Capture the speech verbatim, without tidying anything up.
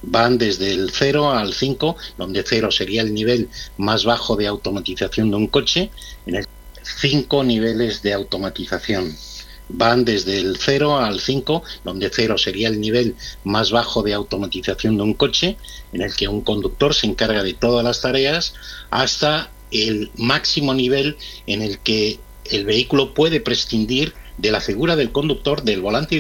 Van desde el cero al cinco, donde cero sería el nivel más bajo de automatización de un coche, en el cinco niveles de automatización. Van desde el cero al cinco, donde cero sería el nivel más bajo de automatización de un coche, en el que un conductor se encarga de todas las tareas, hasta el máximo nivel en el que el vehículo puede prescindir de la figura del conductor, del volante